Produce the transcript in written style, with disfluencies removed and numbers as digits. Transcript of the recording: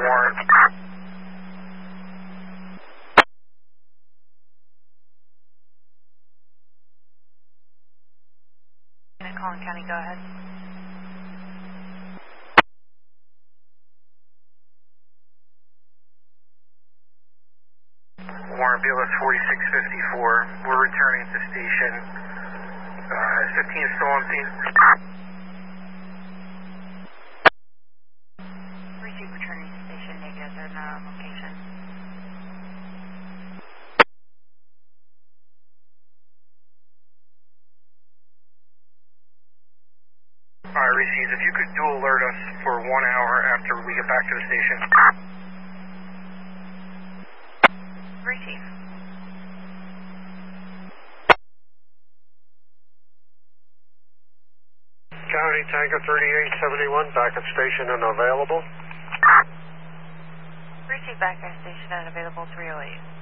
Warren. Collin County, go ahead. Warren, BLS 4654. We're returning to station. 15 still on scene. Receive returning to station, negative and location. Alright, receive. If you could dual alert us for 1 hour after we get back to the station. Receive. County Tanker 3871, back at station and available. Receive back at station and available 308.